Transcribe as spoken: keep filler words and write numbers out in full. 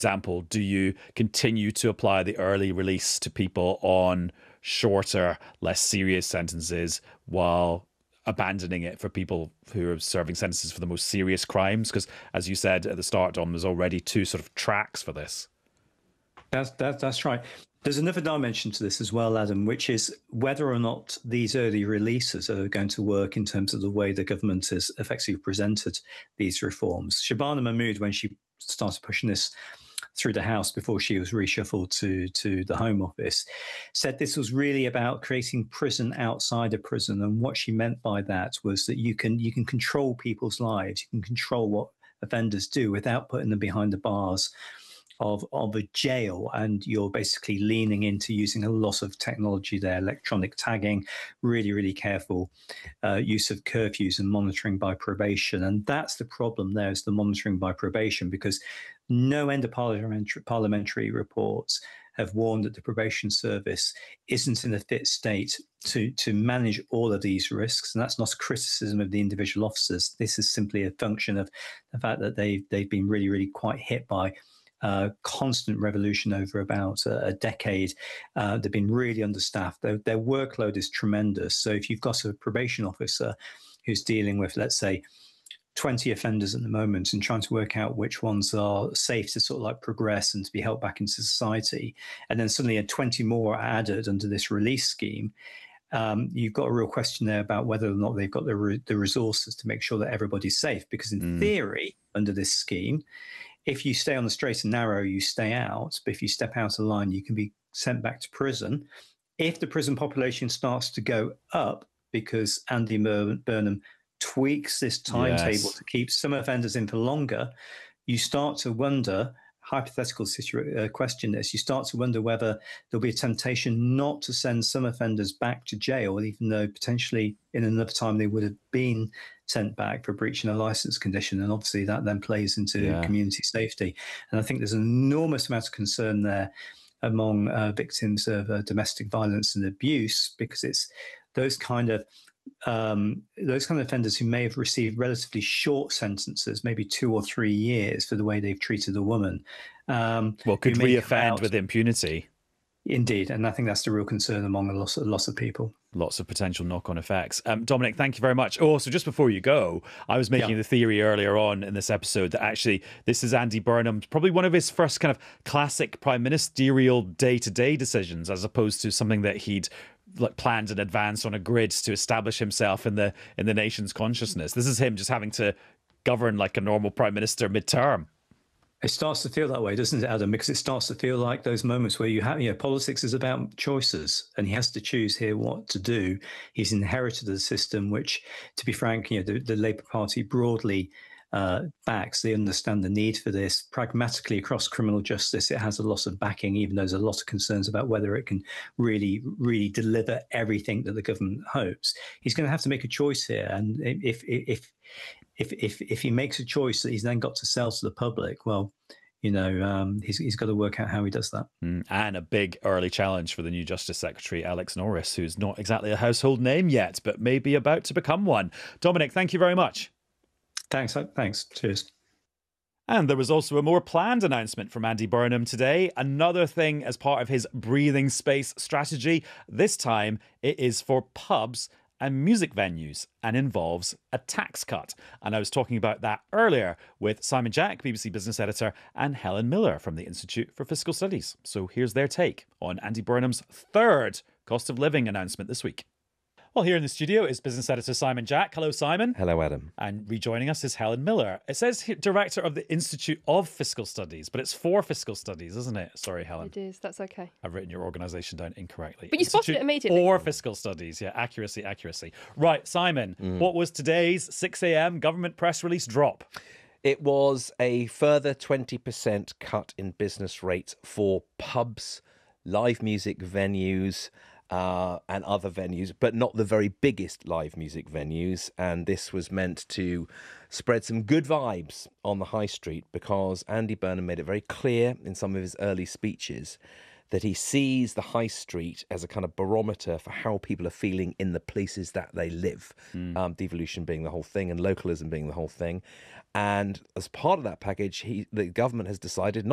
example, do you continue to apply the early release to people on shorter, less serious sentences while abandoning it for people who are serving sentences for the most serious crimes? Because, as you said at the start, Don, there's already two sort of tracks for this. That's, that, that's right. There's another dimension to this as well, Adam, which is whether or not these early releases are going to work in terms of the way the government has effectively presented these reforms. Shabana Mahmood, when she started pushing this through the House before she was reshuffled to, to the Home Office, said this was really about creating prison outside of prison. And what she meant by that was that you can you can control people's lives, you can control what offenders do without putting them behind the bars of, of a jail, and you're basically leaning into using a lot of technology there, electronic tagging, really, really careful uh, use of curfews and monitoring by probation. And that's the problem there, is the monitoring by probation, because no end of parliamentary, parliamentary reports have warned that the probation service isn't in a fit state to, to manage all of these risks. And that's not a criticism of the individual officers. This is simply a function of the fact that they've, they've been really, really quite hit by Uh, constant revolution over about a, a decade. Uh, they've been really understaffed. Their, their workload is tremendous. So if you've got a probation officer who's dealing with, let's say, twenty offenders at the moment and trying to work out which ones are safe to sort of like progress and to be helped back into society, and then suddenly twenty more are added under this release scheme, um, you've got a real question there about whether or not they've got the, re- the resources to make sure that everybody's safe. Because in mm. theory, under this scheme, if you stay on the straight and narrow, you stay out. But if you step out of line, you can be sent back to prison. If the prison population starts to go up because Andy Burnham tweaks this timetable yes. to keep some offenders in for longer, you start to wonder, hypothetical situ- uh, question this, you start to wonder whether there'll be a temptation not to send some offenders back to jail, even though potentially in another time they would have been sent back for breaching a license condition. And obviously that then plays into yeah. community safety. And I think there's an enormous amount of concern there among uh, victims of uh, domestic violence and abuse, because it's those kind of um, those kind of offenders who may have received relatively short sentences, maybe two or three years for the way they've treated a woman. Um, well, could re-offend with impunity. Indeed. And I think that's the real concern among a lot, a lot of people. Lots of potential knock-on effects. Um, Dominic, thank you very much. Oh, so just before you go, I was making yeah. the theory earlier on in this episode that actually this is Andy Burnham's probably one of his first kind of classic prime ministerial day-to-day decisions, as opposed to something that he'd like planned in advance on a grid to establish himself in the in the nation's consciousness. This is him just having to govern like a normal prime minister mid-term. It starts to feel that way, doesn't it, Adam? Because it starts to feel like those moments where you have, you know, politics is about choices, and he has to choose here what to do. He's inherited a system which, to be frank, you know, the, the Labour Party broadly uh, backs. They understand the need for this. Pragmatically, across criminal justice, it has a lot of backing, even though there's a lot of concerns about whether it can really, really deliver everything that the government hopes. He's going to have to make a choice here, and if if if If, if if he makes a choice that he's then got to sell to the public, well, you know, um, he's he's got to work out how he does that. Mm, and a big early challenge for the new Justice Secretary, Alex Norris, who's not exactly a household name yet, but may be about to become one. Dominic, thank you very much. Thanks. Thanks. Cheers. And there was also a more planned announcement from Andy Burnham today. Another thing as part of his breathing space strategy. This time it is for pubs and music venues, and involves a tax cut. And I was talking about that earlier with Simon Jack, B B C Business Editor, and Helen Miller from the Institute for Fiscal Studies. So here's their take on Andy Burnham's third cost of living announcement this week. Well, here in the studio is Business Editor Simon Jack. Hello, Simon. Hello, Adam. And rejoining us is Helen Miller. It says here, Director of the Institute of Fiscal Studies, but it's for Fiscal Studies, isn't it? Sorry, Helen. It is. That's okay. I've written your organisation down incorrectly. But you Institute spotted it immediately. For Fiscal Studies. Yeah, accuracy, accuracy. Right, Simon, mm. what was today's six a.m. government press release drop? It was a further twenty percent cut in business rates for pubs, live music venues, Uh, and other venues, but not the very biggest live music venues. And this was meant to spread some good vibes on the high street, because Andy Burnham made it very clear in some of his early speeches that he sees the high street as a kind of barometer for how people are feeling in the places that they live. Mm. Um, devolution being the whole thing and localism being the whole thing. And as part of that package, he, the government has decided